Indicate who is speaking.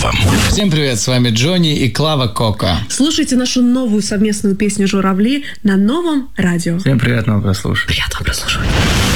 Speaker 1: Журавлевым.
Speaker 2: Всем привет, с вами Джонни и Клава Кока.
Speaker 3: Слушайте нашу новую совместную песню «Журавли» на новом радио.
Speaker 2: Всем приятного прослушивания.
Speaker 3: Приятного прослушивания.